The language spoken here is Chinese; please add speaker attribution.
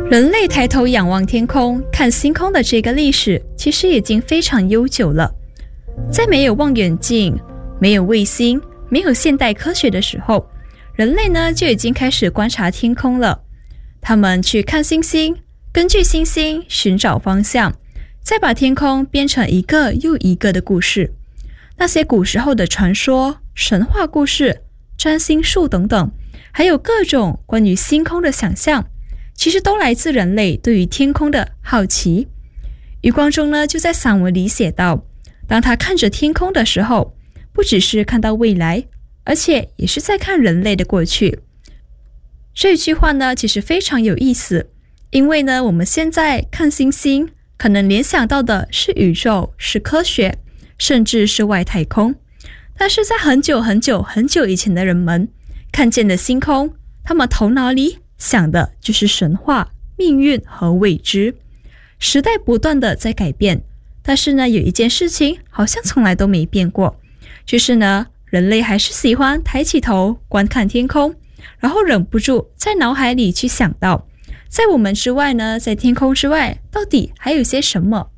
Speaker 1: 人类抬头仰望天空看星空的这个历史其实已经非常悠久了。在没有望远镜、没有卫星、没有现代科学的时候，人类呢就已经开始观察天空了。他们去看星星，根据星星寻找方向，再把天空编成一个又一个的故事。那些古时候的传说、神话故事、占星术等等，还有各种关于星空的想象，其实都来自人类对于天空的好奇。余光中呢就在散文里写道，当他看着天空的时候，不只是看到未来，而且也是在看人类的过去。这句话呢其实非常有意思，因为呢我们现在看星星可能联想到的是宇宙，是科学，甚至是外太空。但是在很久很久很久以前的人们看见的星空，他们头脑里想的就是神话、命运和未知。时代不断的在改变，但是呢有一件事情好像从来都没变过，就是呢人类还是喜欢抬起头观看天空，然后忍不住在脑海里去想到，在我们之外呢，在天空之外到底还有些什么